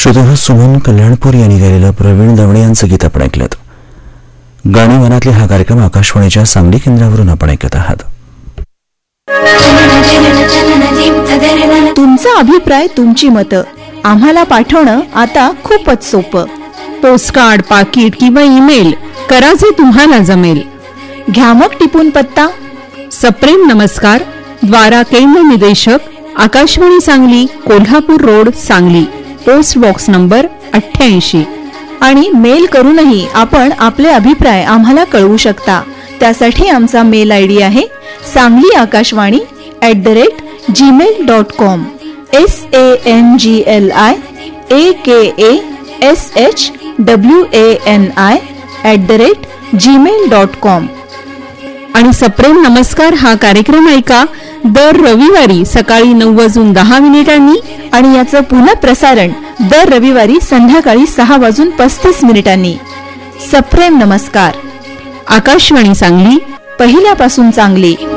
श्रोते, सुमन कल्याणपूर यांनी गायलेलं प्रवीण दवणे यांचं गीत आपण ऐकलं. गाणी मनातले हा कार्यक्रम आकाशवाणीच्या सांगली केंद्रावरून आपण ऐकत आहात. तुमचा अभिप्राय, तुमची मतं आम्हाला पाठवणं आता खूपच सोपं. पोस्टकार्ड, पाकिट किंवा ईमेल करा जे तुम्हाला जमेल. घ्या मग टिपून पत्ता. सप्रेम नमस्कार, द्वारा केंद्र निदेशक, Akashvani Sangli, Kolhapur road, Sangli, post box number 88. आणि मेल करूनही आपण आपले अभिप्राय आम्हाला कळवू शकता. त्यासाठी आमचा मेल आयडी आहे sangli@gmail.com. SANGLIAKASHWANI@gmail.com. आणि सप्रेम नमस्कार हा कार्यक्रम ऐका दर रविवारी सकाळी 9:10 आणि याचं पुन्हा प्रसारण दर रविवारी संध्याकाळी 6:35. सप्रेम नमस्कार. आकाशवाणी सांगली, पहिल्यापासून चांगली.